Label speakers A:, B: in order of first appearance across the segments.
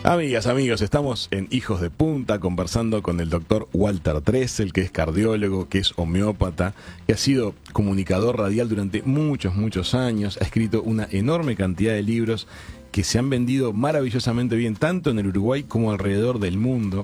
A: Amigas, amigos, estamos en Hijos de Punta conversando con el doctor Walter Tressel, que es cardiólogo, que es homeópata, que ha sido comunicador radial durante muchos años, ha escrito una enorme cantidad de libros que se han vendido maravillosamente bien, tanto en el Uruguay como alrededor del mundo.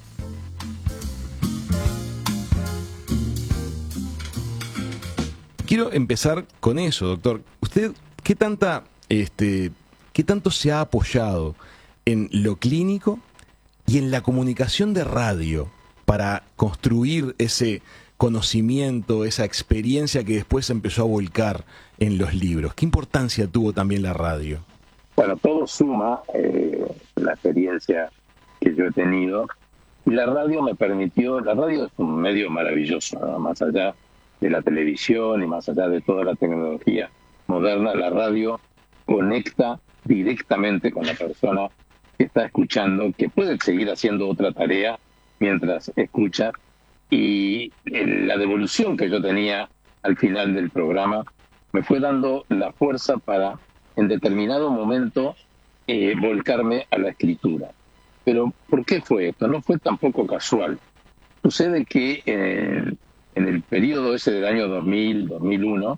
A: Quiero empezar con eso, doctor. ¿Usted qué tanto se ha apoyado en lo clínico y en la comunicación de radio para construir ese conocimiento, esa experiencia que después se empezó a volcar en los libros? ¿Qué importancia tuvo también la radio?
B: Bueno, todo suma la experiencia que yo he tenido. Y la radio me permitió, la radio es un medio maravilloso, ¿no? Más allá de la televisión y más allá de toda la tecnología moderna, la radio conecta directamente con la persona que está escuchando, que puede seguir haciendo otra tarea mientras escucha. Y la devolución que yo tenía al final del programa me fue dando la fuerza para, en determinado momento, volcarme a la escritura. Pero, ¿por qué fue esto? No fue tampoco casual. Sucede que en el periodo ese del año 2000, 2001,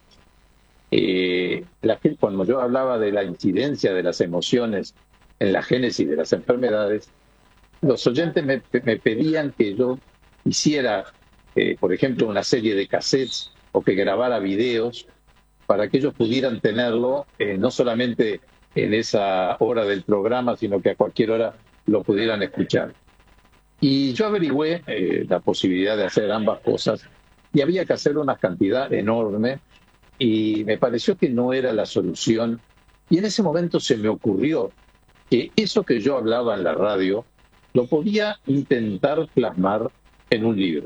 B: la gente, cuando yo hablaba de la incidencia de las emociones en la génesis de las enfermedades, los oyentes me pedían que yo hiciera, por ejemplo, una serie de cassettes o que grabara videos para que ellos pudieran tenerlo, no solamente en esa hora del programa, sino que a cualquier hora lo pudieran escuchar. Y yo averigüé la posibilidad de hacer ambas cosas y había que hacer una cantidad enorme y me pareció que no era la solución. Y en ese momento se me ocurrió que eso que yo hablaba en la radio lo podía intentar plasmar en un libro.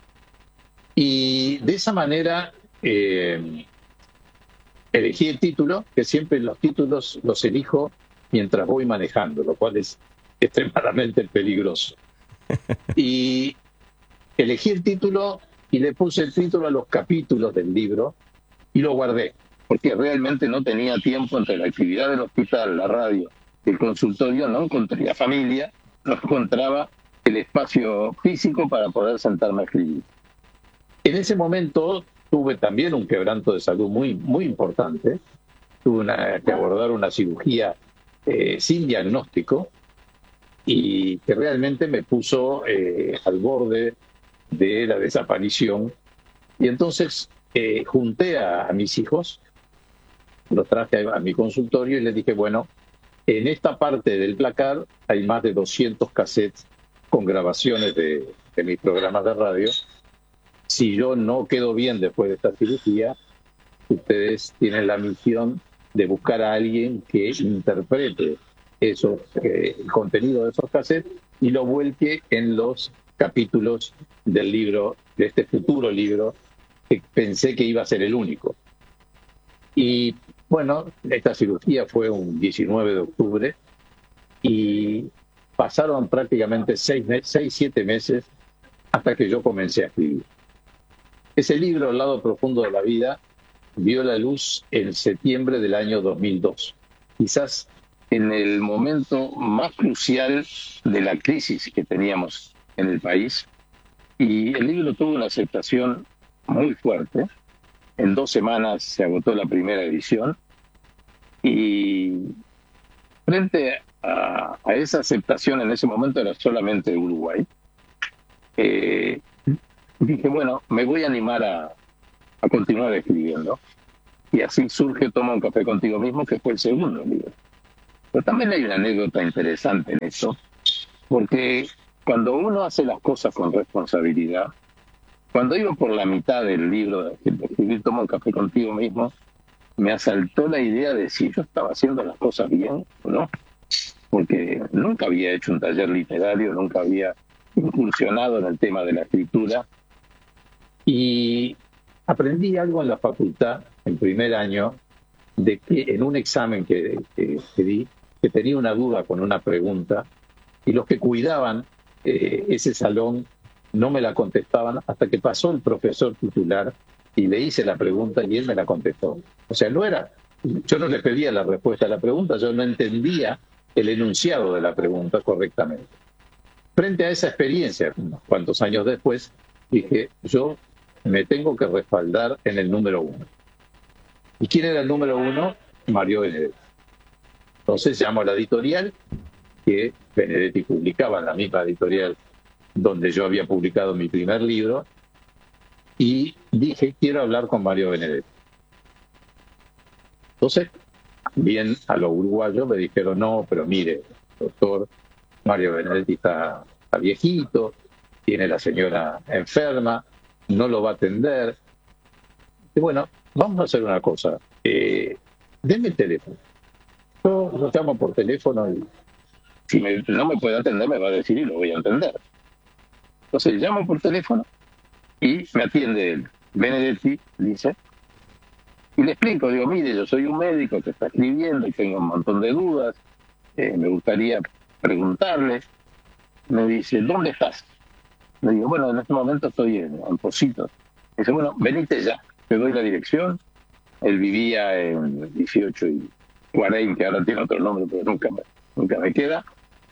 B: Y de esa manera elegí el título, que siempre los títulos los elijo mientras voy manejando, lo cual es extremadamente peligroso. Y elegí el título y le puse el título a los capítulos del libro y lo guardé, porque realmente no tenía tiempo entre la actividad del hospital, la radio, el consultorio, no encontré la familia, no encontraba el espacio físico para poder sentarme a escribir. En ese momento tuve también un quebranto de salud muy importante. Tuve que abordar una cirugía sin diagnóstico y que realmente me puso al borde de la desaparición. Y entonces junté a mis hijos, los traje a mi consultorio y les dije, bueno, en esta parte del placar hay más de 200 cassettes con grabaciones de mis programas de radio. Si yo no quedo bien después de esta cirugía, ustedes tienen la misión de buscar a alguien que interprete el contenido de esos cassettes y lo vuelque en los capítulos del libro, de este futuro libro, que pensé que iba a ser el único. Y bueno, esta cirugía fue un 19 de octubre y pasaron prácticamente 6-7 meses hasta que yo comencé a escribir. Ese libro, El lado profundo de la vida, vio la luz en septiembre del año 2002. Quizás en el momento más crucial de la crisis que teníamos en el país. Y el libro tuvo una aceptación muy fuerte. En 2 semanas se agotó la primera edición. Y frente a esa aceptación en ese momento era solamente Uruguay. Dije, bueno, me voy a animar a continuar escribiendo. Y así surge Toma un café contigo mismo, que fue el segundo libro. Pero también hay una anécdota interesante en eso, porque cuando uno hace las cosas con responsabilidad, cuando iba por la mitad del libro de escribir Toma un café contigo mismo, me asaltó la idea de si yo estaba haciendo las cosas bien o no, porque nunca había hecho un taller literario, nunca había incursionado en el tema de la escritura. Y aprendí algo en la facultad, en primer año, de que en un examen que di, que tenía una duda con una pregunta, y los que cuidaban ese salón no me la contestaban hasta que pasó el profesor titular y le hice la pregunta y él me la contestó. O sea, yo no le pedía la respuesta a la pregunta, yo no entendía
C: el enunciado de la pregunta correctamente. Frente a esa experiencia, unos cuantos años después, dije, yo me tengo que respaldar en el número uno. ¿Y quién era el número uno? Mario Benedetti. Entonces llamo a la editorial, que Benedetti publicaba en la misma editorial donde yo había publicado mi primer libro, y dije, quiero hablar con Mario Benedetti. Entonces, bien a los uruguayos me dijeron, no, pero mire, doctor, Mario Benedetti está viejito, tiene la señora enferma, no lo va a atender. Y bueno, vamos a hacer una cosa, denme el teléfono. Yo lo llamo por teléfono y si no me puede atender me va a decir y lo voy a entender. Entonces llamo por teléfono y me atiende él. Benedetti dice, y le explico, digo, mire, yo soy un médico que está escribiendo y tengo un montón de dudas, me gustaría preguntarle. Me dice, ¿dónde estás? Le digo, bueno, en este momento estoy en Pocitos. Me dice, bueno, venite ya, te doy la dirección. Él vivía en 18 y 40, ahora tiene otro nombre, pero nunca me queda.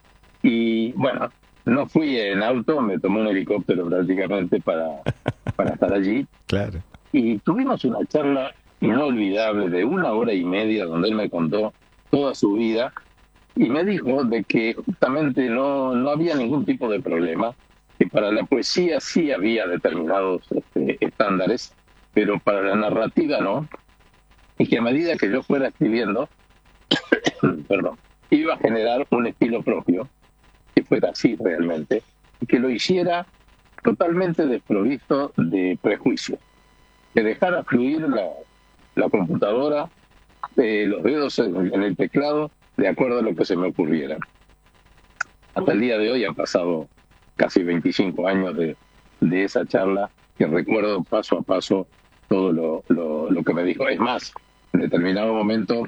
C: Y bueno, no fui en auto, me tomé un helicóptero prácticamente para estar allí.
A: Claro.
B: Y tuvimos una charla inolvidable de 1 hora y media donde él me contó toda su vida y me dijo de que justamente no había ningún tipo de problema, que para la poesía sí había determinados estándares, pero para la narrativa no, y que a medida que yo fuera escribiendo, perdón, iba a generar un estilo propio, que fuera así realmente, y que lo hiciera totalmente desprovisto de prejuicios, que dejara fluir la computadora, los dedos en el teclado, de acuerdo a lo que se me ocurriera. Hasta el día de hoy han pasado casi 25 años de esa charla, que recuerdo paso a paso todo lo que me dijo. Es más, en determinado momento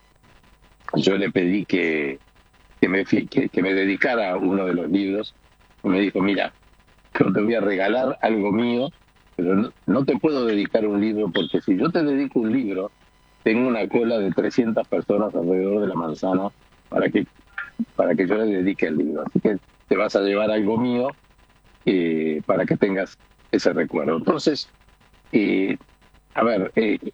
B: yo le pedí que me dedicara a uno de los libros, y me dijo, mira, yo te voy a regalar algo mío, pero no te puedo dedicar un libro, porque si yo te dedico un libro, tengo una cola de 300 personas alrededor de la manzana para que yo le dedique el libro. Así que te vas a llevar algo mío para que tengas ese recuerdo. Entonces, a ver,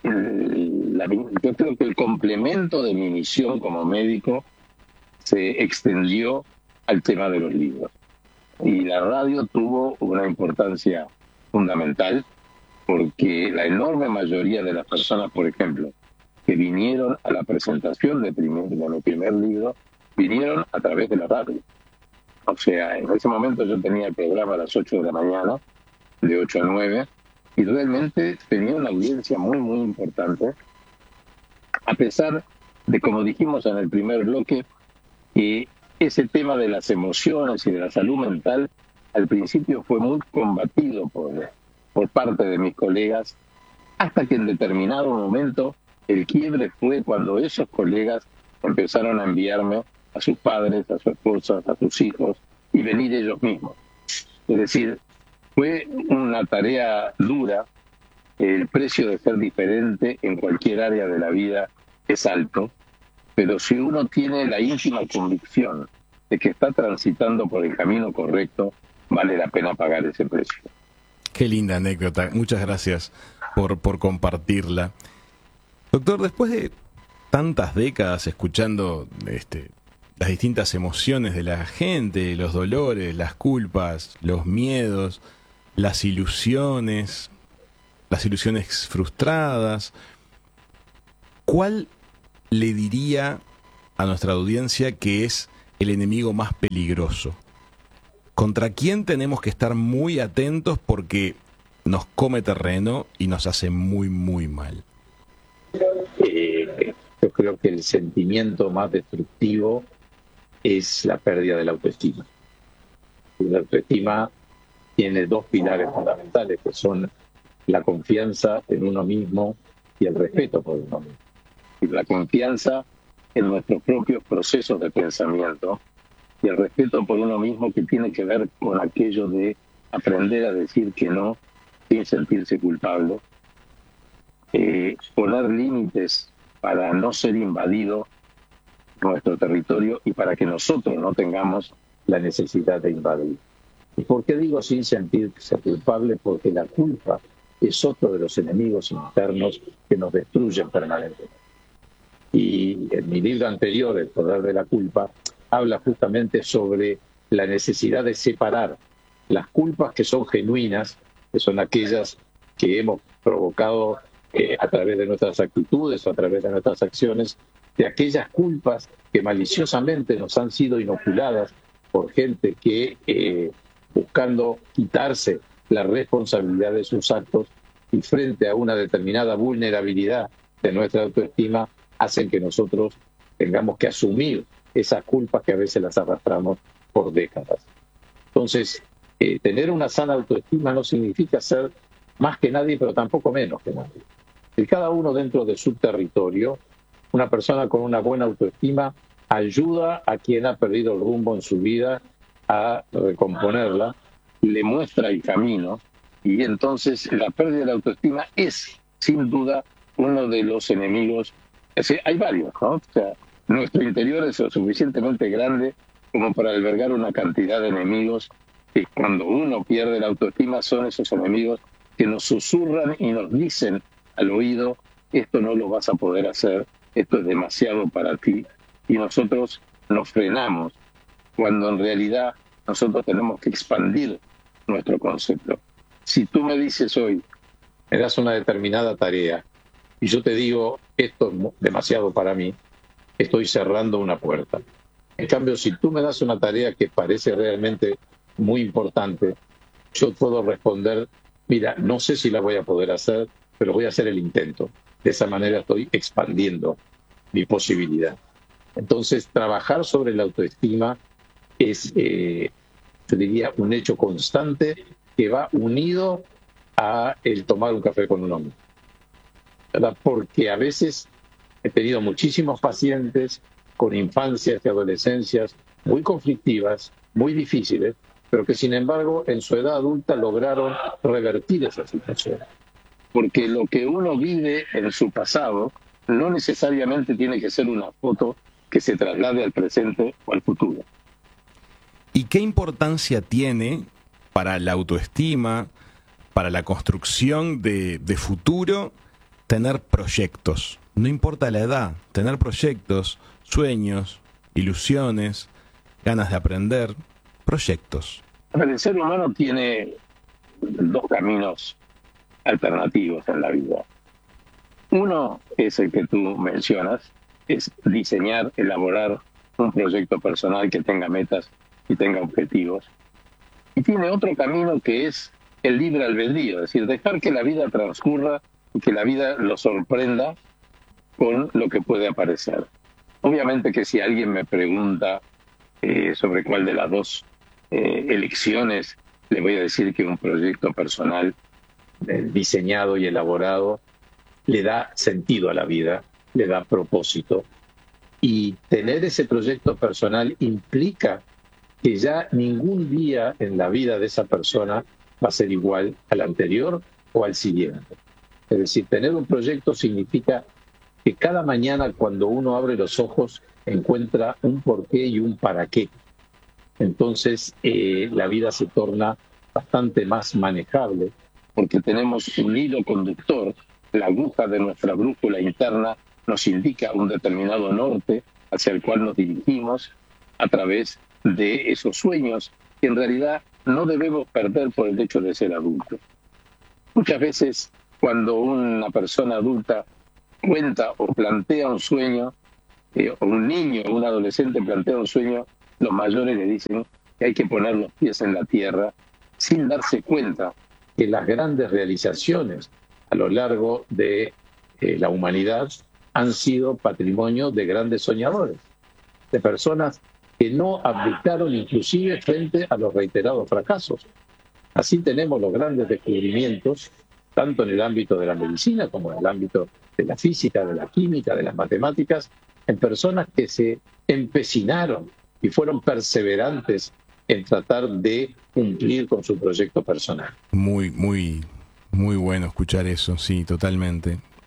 B: yo creo que el complemento de mi misión como médico se extendió al tema de los libros. Y la radio tuvo una importancia fundamental, porque la enorme mayoría de las personas, por ejemplo, que vinieron a la presentación de mi primer libro, vinieron a través de la radio. O sea, en ese momento yo tenía el programa a las 8 de la mañana, de 8 a 9, y realmente tenía una audiencia muy, muy importante, a pesar de, como dijimos en el primer bloque, que ese tema de las emociones y de la salud mental al principio fue muy combatido por parte de mis colegas, hasta que en determinado momento el quiebre fue cuando esos colegas empezaron a enviarme a sus padres, a sus esposas, a sus hijos, y venir ellos mismos. Es decir, fue una tarea dura. El precio de ser diferente en cualquier área de la vida es alto, pero si uno tiene la íntima convicción de que está transitando por el camino correcto, vale la pena pagar ese precio.
A: Qué linda anécdota, muchas gracias por compartirla. Doctor, después de tantas décadas escuchando las distintas emociones de la gente, los dolores, las culpas, los miedos, las ilusiones frustradas, ¿cuál le diría a nuestra audiencia que es el enemigo más peligroso? ¿Contra quién tenemos que estar muy atentos porque nos come terreno y nos hace muy, muy mal?
C: Yo creo que el sentimiento más destructivo es la pérdida de la autoestima. La autoestima tiene dos pilares fundamentales, que son la confianza en uno mismo y el respeto por uno mismo. Y la confianza en nuestros propios procesos de pensamiento y el respeto por uno mismo, que tiene que ver con aquello de aprender a decir que no sin sentirse culpable, poner límites para no ser invadido
B: nuestro territorio y para que nosotros no tengamos la necesidad de invadir. ¿Y por qué digo sin sentirse culpable? Porque la culpa es otro de los enemigos internos que nos destruyen permanentemente. Y en mi libro anterior, El poder de la culpa, habla justamente sobre la necesidad de separar las culpas que son genuinas, que son aquellas que hemos provocado a través de nuestras actitudes o a través de nuestras acciones, de aquellas culpas que maliciosamente nos han sido inoculadas por gente que, buscando quitarse la responsabilidad de sus actos y frente a una determinada vulnerabilidad de nuestra autoestima, hacen que nosotros tengamos que asumir esas culpas que a veces las arrastramos por décadas. Entonces, tener una sana autoestima no significa ser más que nadie, pero tampoco menos que nadie. Y cada uno dentro de su territorio, una persona con una buena autoestima ayuda a quien ha perdido el rumbo en su vida a recomponerla, le muestra el camino, y entonces la pérdida de la autoestima es, sin duda, uno de los enemigos. Hay varios, ¿no? O sea, nuestro interior es lo suficientemente grande como para albergar una cantidad de enemigos que cuando uno pierde la autoestima son esos enemigos que nos susurran y nos dicen al oído: esto no lo vas a poder hacer, esto es demasiado para ti, y nosotros nos frenamos cuando en realidad nosotros tenemos que expandir nuestro concepto. Si tú me dices hoy, me das una determinada tarea y yo te digo esto es demasiado para mí, estoy cerrando una puerta. En cambio, si tú me das una tarea que parece realmente muy importante, yo puedo responder: mira, no sé si la voy a poder hacer, pero voy a hacer el intento. De esa manera estoy expandiendo mi posibilidad. Entonces, trabajar sobre la autoestima es, yo diría, un hecho constante que va unido a el tomar un café con un hombre, ¿verdad? Porque a veces he tenido muchísimos pacientes con infancias y adolescencias muy conflictivas, muy difíciles, pero que sin embargo en su edad adulta lograron revertir esa situación. Porque lo que uno vive en su pasado no necesariamente tiene que ser una foto que se traslade al presente o al futuro.
A: ¿Y qué importancia tiene para la autoestima, para la construcción de futuro, tener proyectos? No importa la edad, tener proyectos, sueños, ilusiones, ganas de aprender, proyectos.
B: El ser humano tiene dos caminos alternativos en la vida. Uno es el que tú mencionas, es diseñar, elaborar un proyecto personal que tenga metas y tenga objetivos. Y tiene otro camino que es el libre albedrío, es decir, dejar que la vida transcurra y que la vida lo sorprenda con lo que puede aparecer. Obviamente que si alguien me pregunta sobre cuál de las dos elecciones, le voy a decir que un proyecto personal diseñado y elaborado le da sentido a la vida, le da propósito. Y tener ese proyecto personal implica que ya ningún día en la vida de esa persona va a ser igual al anterior o al siguiente. Es decir, tener un proyecto significa que cada mañana cuando uno abre los ojos encuentra un porqué y un para qué. Entonces la vida se torna bastante más manejable porque tenemos un hilo conductor, la aguja de nuestra brújula interna nos indica un determinado norte hacia el cual nos dirigimos a través de esos sueños que en realidad no debemos perder por el hecho de ser adultos. Muchas veces cuando una persona adulta cuenta o plantea un sueño, o un niño o un adolescente plantea un sueño, los mayores le dicen que hay que poner los pies en la tierra sin darse cuenta que las grandes realizaciones a lo largo de la humanidad han sido patrimonio de grandes soñadores, de personas que no abdicaron inclusive frente a los reiterados fracasos. Así tenemos los grandes descubrimientos, tanto en el ámbito de la medicina como en el ámbito de la física, de la química, de las matemáticas, en personas que se empecinaron y fueron perseverantes en tratar de cumplir con su proyecto personal.
A: Muy bueno escuchar eso, sí, totalmente.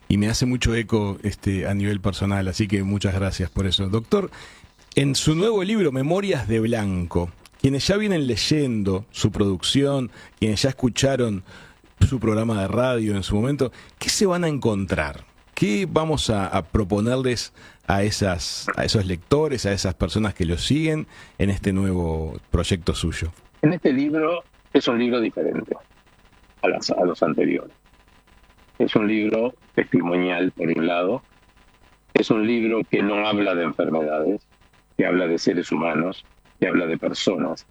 A: y me hace mucho eco a nivel personal, así que muchas gracias por eso. Doctor, en su nuevo libro, Memorias de Blanco, quienes ya vienen leyendo su producción, quienes ya escucharon su programa de radio en su momento, ¿qué se van a encontrar? ¿Qué vamos a proponerles a esos lectores, a esas personas que lo siguen en este nuevo proyecto suyo?
B: En este libro es un libro diferente a los anteriores. Es un libro testimonial, por un lado. Es un libro que no habla de enfermedades, que habla de seres humanos, que habla de personas,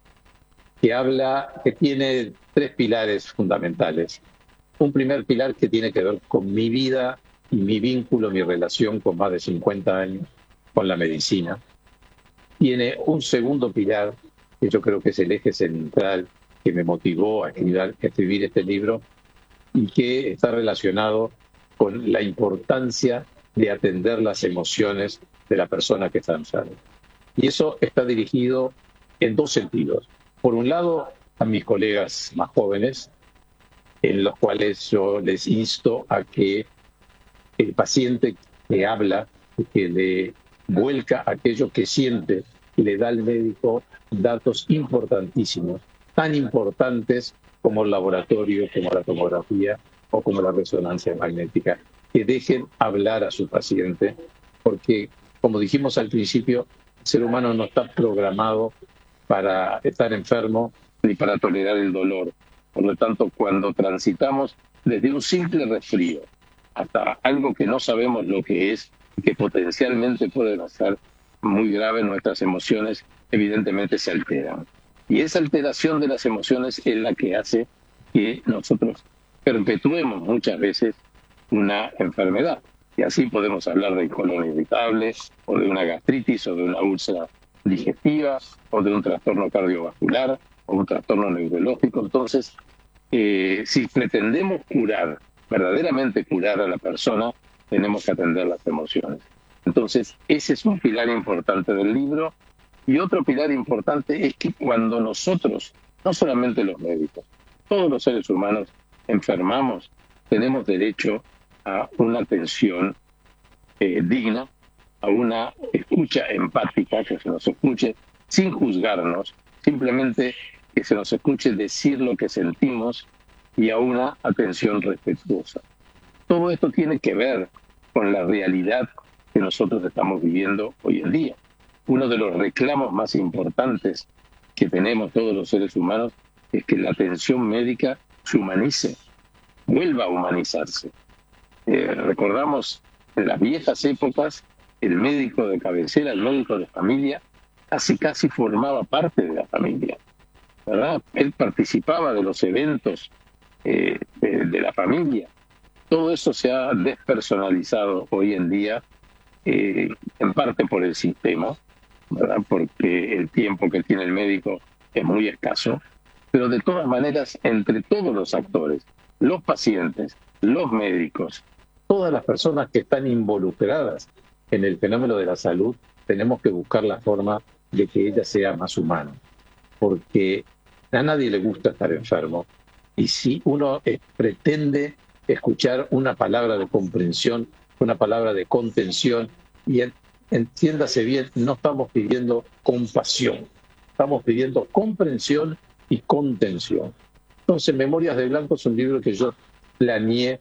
B: que tiene 3 pilares fundamentales. Un primer pilar que tiene que ver con mi vida y mi vínculo, mi relación con más de 50 años con la medicina. Tiene un segundo pilar, que yo creo que es el eje central que me motivó a escribir este libro y que está relacionado con la importancia de atender las emociones de la persona que está enferma. Y eso está dirigido en 2 sentidos. Por un lado, a mis colegas más jóvenes, en los cuales yo les insto a que el paciente que habla, que le vuelca aquello que siente, le da al médico datos importantísimos, tan importantes como el laboratorio, como la tomografía o como la resonancia magnética, que dejen hablar a su paciente, porque, como dijimos al principio, el ser humano no está programado para estar enfermo ni para tolerar el dolor. Por lo tanto, cuando transitamos desde un simple resfrío hasta algo que no sabemos lo que es, que potencialmente pueden ser muy grave, nuestras emociones evidentemente se alteran. Y esa alteración de las emociones es la que hace que nosotros perpetuemos muchas veces una enfermedad. Y así podemos hablar del colon irritable, o de una gastritis, o de una úlcera digestiva, o de un trastorno cardiovascular, o un trastorno neurológico. Entonces, si pretendemos verdaderamente curar a la persona, tenemos que atender las emociones. Entonces, ese es un pilar importante del libro. Y otro pilar importante es que cuando nosotros, no solamente los médicos, todos los seres humanos enfermamos, tenemos derecho a una atención digna, a una escucha empática, que se nos escuche sin juzgarnos, simplemente que se nos escuche decir lo que sentimos, y a una atención respetuosa. Todo esto tiene que ver con la realidad que nosotros estamos viviendo hoy en día. Uno de los reclamos más importantes que tenemos todos los seres humanos es que la atención médica se humanice, vuelva a humanizarse. Recordamos en las viejas épocas, el médico de cabecera, el médico de familia, casi formaba parte de la familia, ¿verdad? Él participaba de los eventos de la familia. Todo eso se ha despersonalizado hoy en día, en parte por el sistema, ¿verdad? Porque el tiempo que tiene el médico es muy escaso, pero de todas maneras, entre todos los actores, los pacientes, los médicos, todas las personas que están involucradas en el fenómeno de la salud, tenemos que buscar la forma de que ella sea más humana, porque a nadie le gusta estar enfermo, y si uno pretende escuchar una palabra de comprensión, una palabra de contención, y entiéndase bien, no estamos pidiendo compasión, estamos pidiendo comprensión y contención. Entonces, Memorias de Blanco es un libro que yo planeé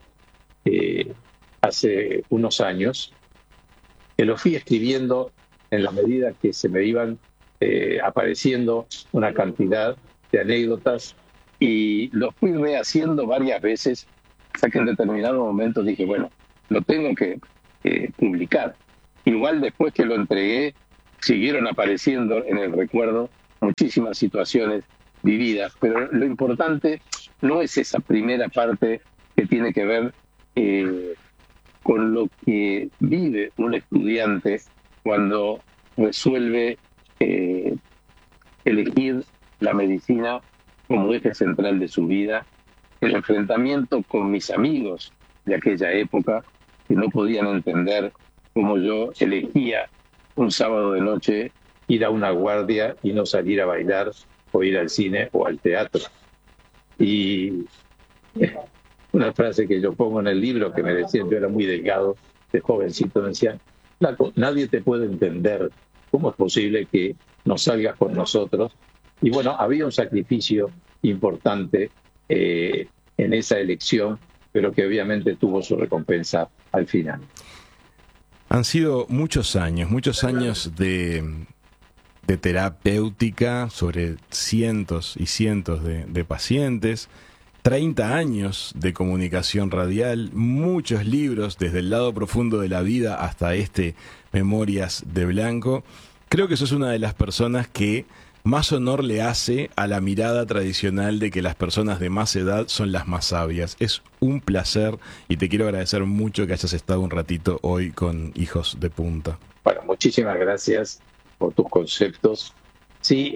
B: hace unos años, que lo fui escribiendo en la medida que se me iban apareciendo una cantidad de anécdotas, y lo fui rehaciendo varias veces, hasta que en determinado momento dije, bueno, lo tengo que publicar. Igual después que lo entregué, siguieron apareciendo en el recuerdo muchísimas situaciones vividas, pero lo importante no es esa primera parte que tiene que ver con lo que vive un estudiante cuando resuelve elegir la medicina como eje central de su vida, el enfrentamiento con mis amigos de aquella época, que no podían entender cómo yo elegía un sábado de noche ir a una guardia y no salir a bailar o ir al cine o al teatro. Y
C: una frase que yo pongo en el libro que me decían, yo era muy delgado, de jovencito, me decían, Flaco, nadie te puede entender, ¿cómo es posible que no salgas con nosotros? Y bueno, había un sacrificio importante en esa elección, pero que obviamente tuvo su recompensa al final.
A: Han sido muchos años de terapéutica sobre cientos y cientos de pacientes, 30 años de comunicación radial, muchos libros desde el lado profundo de la vida hasta Memorias de Blanco. Creo que sos una de las personas que más honor le hace a la mirada tradicional de que las personas de más edad son las más sabias. Es un placer y te quiero agradecer mucho que hayas estado un ratito hoy con Hijos de Punta.
C: Bueno, muchísimas gracias por tus conceptos. Sí,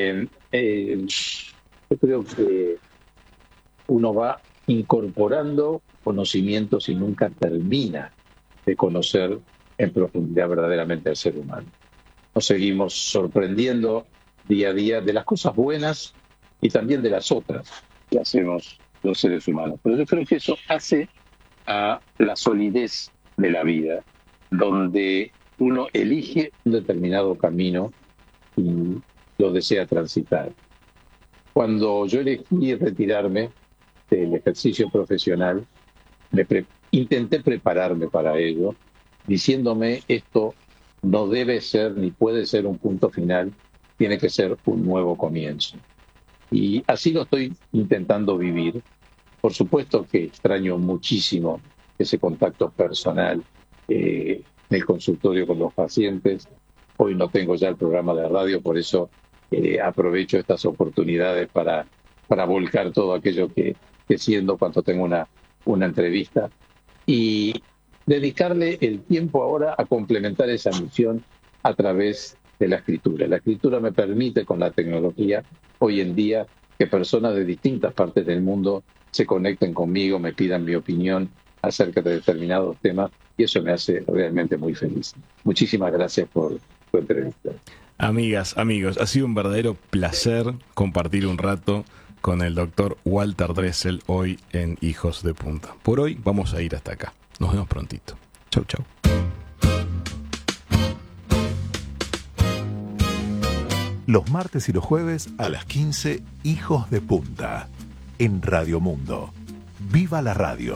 C: yo creo que uno va incorporando conocimientos y nunca termina de conocer en profundidad verdaderamente al ser humano. Nos seguimos sorprendiendo día a día de las cosas buenas y también de las otras que hacemos los seres humanos. Pero yo creo que eso hace a la solidez de la vida, donde uno elige un determinado camino y lo desea transitar. Cuando yo elegí retirarme del ejercicio profesional, intenté prepararme para ello, diciéndome esto no debe ser ni puede ser un punto final, tiene que ser un nuevo comienzo. Y así lo estoy intentando vivir. Por supuesto que extraño muchísimo ese contacto personal en el consultorio con los pacientes. Hoy no tengo ya el programa de radio, por eso aprovecho estas oportunidades para volcar todo aquello que siento cuando tengo una entrevista y dedicarle el tiempo ahora a complementar esa misión a través de la escritura. La escritura me permite, con la tecnología, hoy en día, que personas de distintas partes del mundo se conecten conmigo, me pidan mi opinión acerca de determinados temas, y eso me hace realmente muy feliz. Muchísimas gracias por tu entrevista.
A: Amigas, amigos, ha sido un verdadero placer compartir un rato con el doctor Walter Dressel hoy en Hijos de Punta. Por hoy vamos a ir hasta acá. Nos vemos prontito. Chau, chau.
D: Los martes y los jueves a las 15, Hijos de Punta, en Radio Mundo. ¡Viva la radio!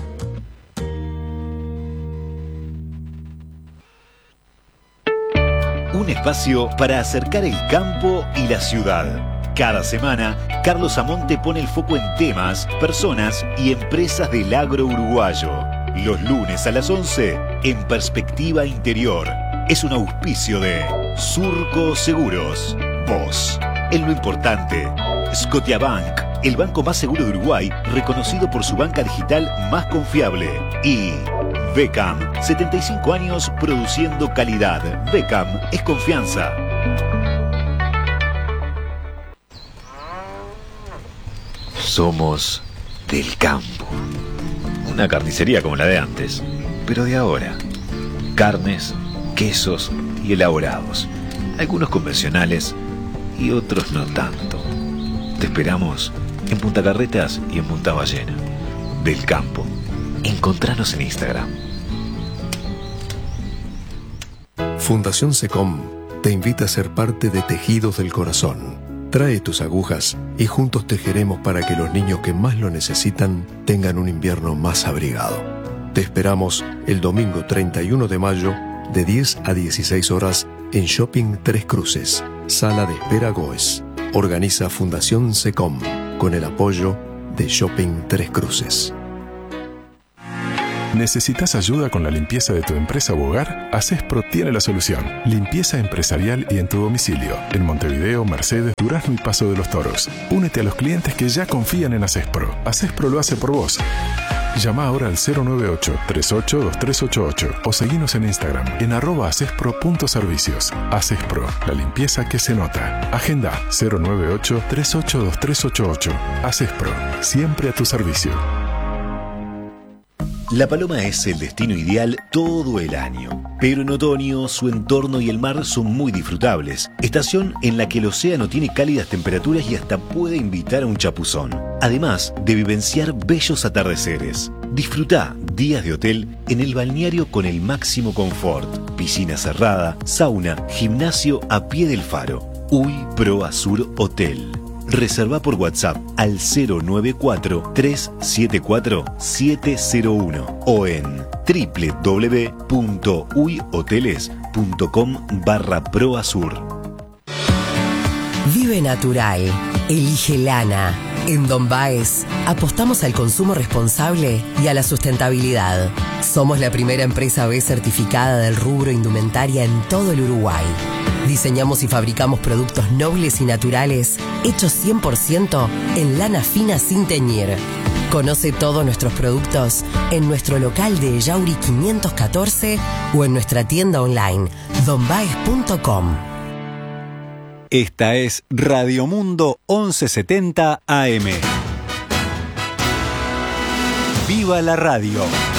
E: Un espacio para acercar el campo y la ciudad. Cada semana, Carlos Amonte pone el foco en temas, personas y empresas del agro uruguayo. Los lunes a las 11, en Perspectiva Interior. Es un auspicio de Surco Seguros. Vos, en lo importante. Scotiabank, el banco más seguro de Uruguay, reconocido por su banca digital más confiable. Y Beckham, 75 años produciendo calidad. Beckham es confianza. Somos del campo. Una carnicería como la de antes, pero de ahora. Carnes, quesos y elaborados. Algunos convencionales y otros no tanto. Te esperamos en Punta Carretas y en Punta Ballena. Del campo. Encontranos en Instagram.
F: Fundación SECOM te invita a ser parte de Tejidos del Corazón. Trae tus agujas y juntos tejeremos para que los niños que más lo necesitan tengan un invierno más abrigado. Te esperamos el domingo 31 de mayo de 10 a 16 horas en Shopping Tres Cruces, Sala de Espera Goes. Organiza Fundación SECOM con el apoyo de Shopping Tres Cruces.
G: ¿Necesitas ayuda con la limpieza de tu empresa u hogar? Acespro tiene la solución. Limpieza empresarial y en tu domicilio. En Montevideo, Mercedes, Durazno y Paso de los Toros. Únete a los clientes que ya confían en Acespro. Acespro lo hace por vos. Llama ahora al 098-382388 o seguinos en Instagram en @acespro.servicios. Acespro, la limpieza que se nota. Agenda 098-382388. Acespro, siempre a tu servicio.
E: La Paloma es el destino ideal todo el año, pero en otoño su entorno y el mar son muy disfrutables, estación en la que el océano tiene cálidas temperaturas y hasta puede invitar a un chapuzón, además de vivenciar bellos atardeceres. Disfrutá días de hotel en el balneario con el máximo confort, piscina cerrada, sauna, gimnasio a pie del faro. UI Pro Azur Hotel. Reserva por WhatsApp al 094-374-701 o en www.uihoteles.com/proazur.
H: Vive natural. Elige lana. En Don Baez apostamos al consumo responsable y a la sustentabilidad. Somos la primera empresa B certificada del rubro indumentaria en todo el Uruguay. Diseñamos y fabricamos productos nobles y naturales hechos 100% en lana fina sin teñir. Conoce todos nuestros productos en nuestro local de Yauri 514 o en nuestra tienda online donbaez.com.
I: Esta es Radio Mundo 1170 AM. ¡Viva la radio!